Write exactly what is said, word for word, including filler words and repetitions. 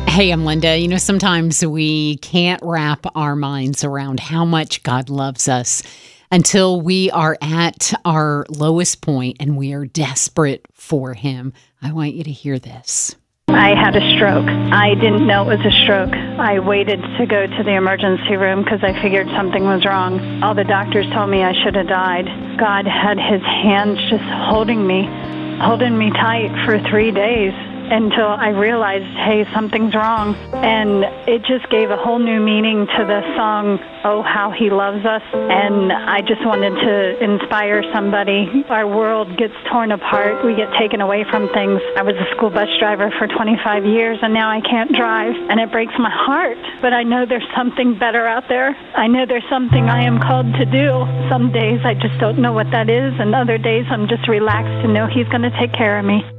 Hey, I'm Linda. You know, sometimes we can't wrap our minds around how much God loves us until we are at our lowest point and we are desperate for Him. I want you to hear this. I had a stroke. I didn't know it was a stroke. I waited to go to the emergency room because I figured something was wrong. All the doctors told me I should have died. God had His hands just holding me, holding me tight for three days. Until I realized, hey, something's wrong. And it just gave a whole new meaning to the song, Oh, How He Loves Us. And I just wanted to inspire somebody. Our world gets torn apart. We get taken away from things. I was a school bus driver for twenty-five years, and now I can't drive. And it breaks my heart. But I know there's something better out there. I know there's something I am called to do. Some days I just don't know what that is, and other days I'm just relaxed to know He's going to take care of me.